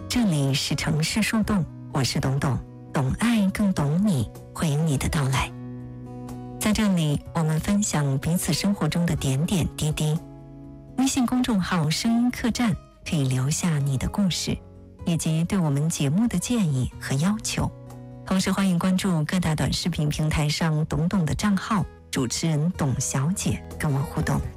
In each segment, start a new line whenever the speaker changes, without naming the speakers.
这里是城市树洞，我是董董，懂爱更懂你，欢迎你的到来。在这里，我们分享彼此生活中的点点滴滴。微信公众号声音客栈可以留下你的故事，以及对我们节目的建议和要求。同时欢迎关注各大短视频平台上董董的账号，主持人董小姐跟我互动。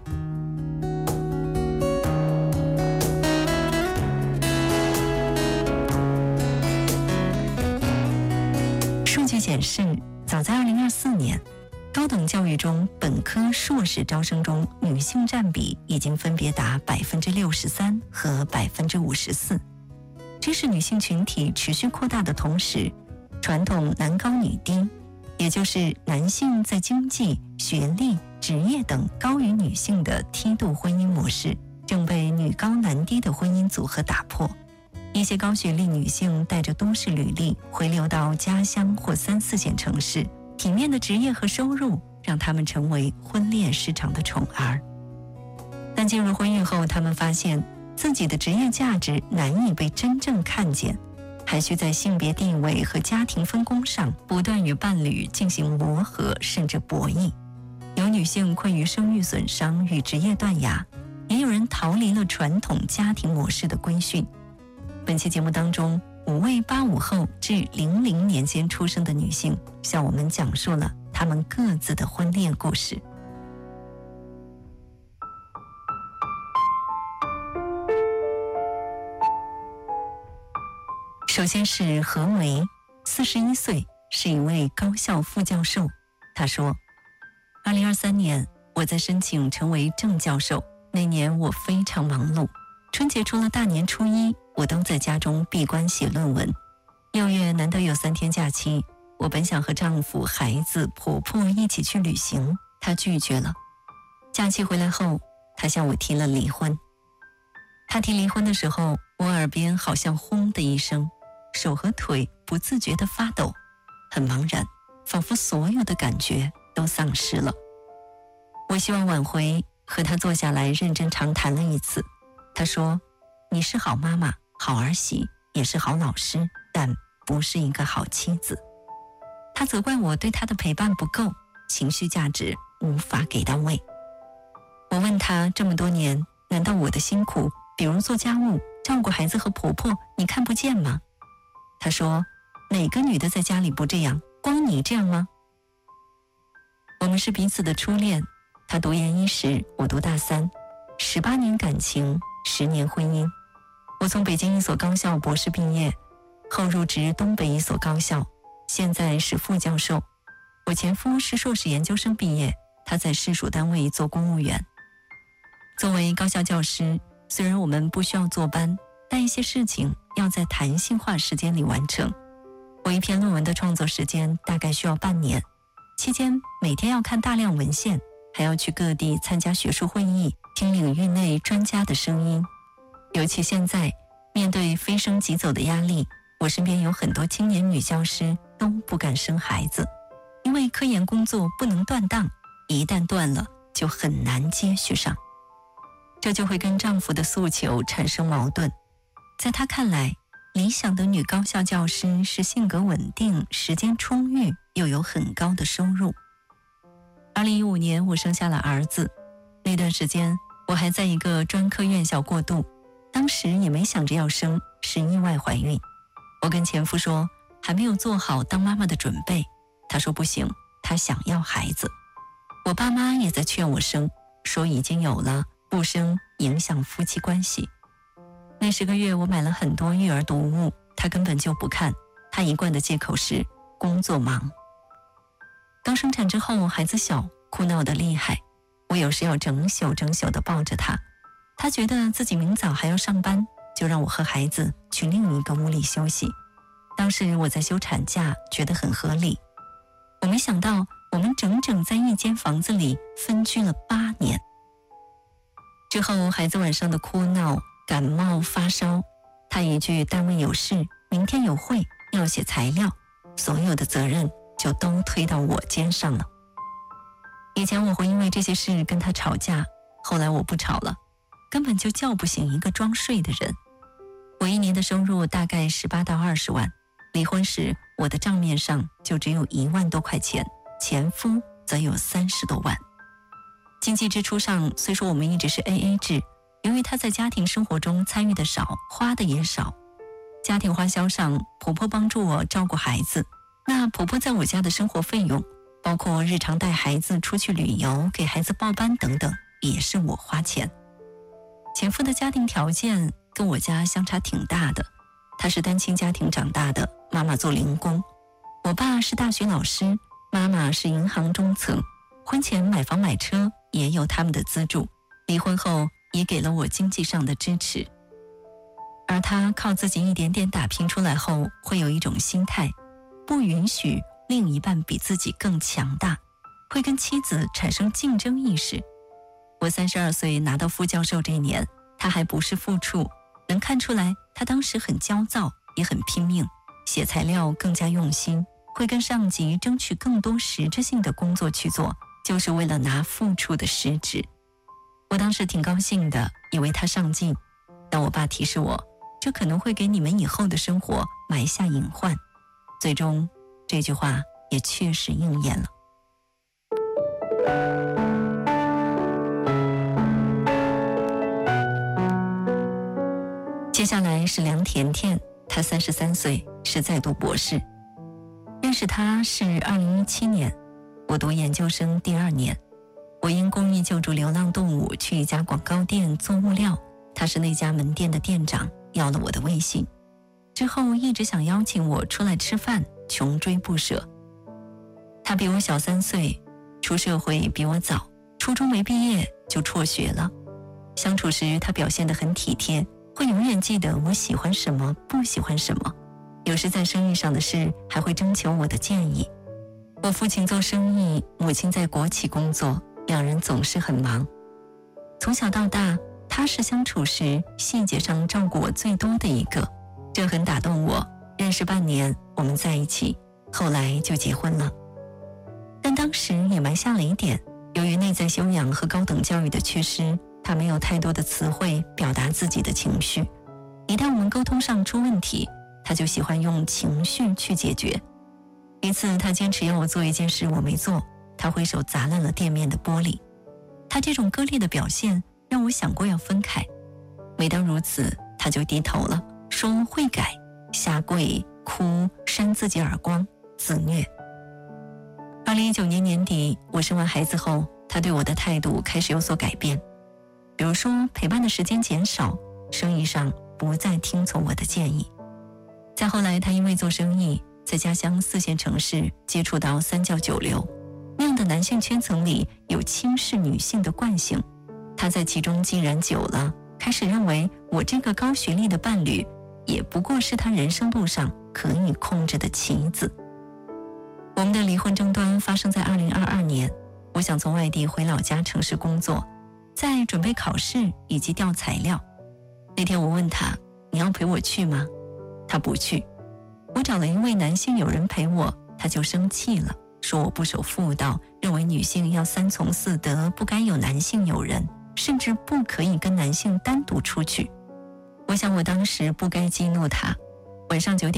数据显示，早在2024年，高等教育中本科、硕士招生中女性占比已经分别达63%和54%。知识女性群体持续扩大的同时，传统男高女低，也就是男性在经济、学历、职业等高于女性的梯度婚姻模式，正被女高男低的婚姻组合打破。一些高学历女性带着都市履历回流到家乡或3、4线城市，体面的职业和收入让她们成为婚恋市场的宠儿。但进入婚姻后，她们发现自己的职业价值难以被真正看见，还需在性别地位和家庭分工上不断与伴侣进行磨合甚至博弈。有女性困于生育损伤与职业断崖，也有人逃离了传统家庭模式的规训。本期节目当中，5位85后至00年间出生的女性向我们讲述了她们各自的婚恋故事。首先是何为，41岁，是一位高校副教授。他说，2023年我在申请成为正教授，那年我非常忙碌，春节除了大年初一，我都在家中闭关写论文。6月难得有3天假期，我本想和丈夫、孩子、婆婆一起去旅行，她拒绝了。假期回来后，她向我提了离婚。她提离婚的时候，我耳边好像轰的一声，手和腿不自觉地发抖，很茫然，仿佛所有的感觉都丧失了。我希望挽回，和她坐下来认真长谈了一次。她说，你是好妈妈、好儿媳，也是好老师，但不是一个好妻子。她责怪我对她的陪伴不够，情绪价值无法给到位。我问她，这么多年，难道我的辛苦，比如做家务、照顾孩子和婆婆，你看不见吗？她说，哪个女的在家里不这样，光你这样吗？我们是彼此的初恋，她读研一时，我读大3，18年感情，10年婚姻。我从北京一所高校博士毕业，后入职东北一所高校，现在是副教授。我前夫是硕士研究生毕业，他在市属单位做公务员。作为高校教师，虽然我们不需要坐班，但一些事情要在弹性化时间里完成。我一篇论文的创作时间大概需要半年，期间每天要看大量文献，还要去各地参加学术会议，听领域内专家的声音。尤其现在面对飞升急走的压力，我身边有很多青年女教师都不敢生孩子，因为科研工作不能断档，一旦断了就很难接续上，这就会跟丈夫的诉求产生矛盾。在她看来，理想的女高校教师是性格稳定、时间充裕，又有很高的收入。2015年我生下了儿子，那段时间我还在一个专科院校过渡，当时也没想着要生，是意外怀孕。我跟前夫说还没有做好当妈妈的准备，他说不行，他想要孩子。我爸妈也在劝我生，说已经有了，不生影响夫妻关系。那10个月我买了很多育儿读物，他根本就不看，他一贯的借口是工作忙。刚生产之后孩子小，哭闹得厉害，我有时要整宿的抱着他，他觉得自己明早还要上班，就让我和孩子去另一个屋里休息。当时我在休产假，觉得很合理。我没想到我们整整在一间房子里分居了8年。之后孩子晚上的哭闹、感冒、发烧，他一句单位有事，明天有会，要写材料，所有的责任就都推到我肩上了。以前我会因为这些事跟他吵架，后来我不吵了，根本就叫不醒一个装睡的人。 我一年的收入大概18到20万，离婚时我的账面上就只有1万多块钱，前夫则有30多万。经济支出上虽说我们一直是 AA 制，由于他在家庭生活中参与的少，花的也少。家庭花销上，婆婆帮助我照顾孩子，那婆婆在我家的生活费用，包括日常带孩子出去旅游、给孩子报班等等，也是我花钱。前夫的家庭条件跟我家相差挺大的，他是单亲家庭长大的，妈妈做零工，我爸是大学老师，妈妈是银行中层，婚前买房买车也有他们的资助，离婚后也给了我经济上的支持。而他靠自己一点点打拼出来后，会有一种心态，不允许另一半比自己更强大，会跟妻子产生竞争意识。我32岁拿到副教授这一年，他还不是副处，能看出来他当时很焦躁，也很拼命，写材料更加用心，会跟上级争取更多实质性的工作去做，就是为了拿副处的实职。我当时挺高兴的，以为他上进，但我爸提示我，这可能会给你们以后的生活埋下隐患。最终这句话也确实应验了。接下来是梁甜甜，她33岁，是在读博士。认识她是2017年，我读研究生第2年。我因公益救助流浪动物去一家广告店做物料，他是那家门店的店长，要了我的微信。之后一直想邀请我出来吃饭，穷追不舍。他比我小3岁，出社会比我早，初中没毕业就辍学了。相处时他表现得很体贴，会永远记得我喜欢什么，不喜欢什么。有时在生意上的事还会征求我的建议。我父亲做生意，母亲在国企工作，两人总是很忙。从小到大，他是相处时细节上照顾我最多的一个，这很打动我。认识半年，我们在一起，后来就结婚了。但当时也埋下了一点，由于内在修养和高等教育的缺失，他没有太多的词汇表达自己的情绪。一旦我们沟通上出问题，他就喜欢用情绪去解决。一次他坚持要我做一件事，我没做，他挥手砸烂了店面的玻璃。他这种割裂的表现让我想过要分开，每当如此，他就低头了，说会改，下跪哭，扇自己耳光，自虐。2019年年底，我生完孩子后，他对我的态度开始有所改变，比如说陪伴的时间减少，生意上不再听从我的建议。再后来，他因为做生意，在家乡4线城市接触到三教九流，那样的男性圈层里有轻视女性的惯性，他在其中浸染久了，开始认为我这个高学历的伴侣也不过是他人生路上可以控制的棋子。我们的离婚争端发生在2022年，我想从外地回老家城市工作，在准备考试以及调材料。那天我问他，你要陪我去吗？他不去。我找了一位男性友人陪我，他就生气了，说我不守妇道，认为女性要3从4德，不该有男性友人，甚至不可以跟男性单独出去。我想我当时不该激怒他。晚上9点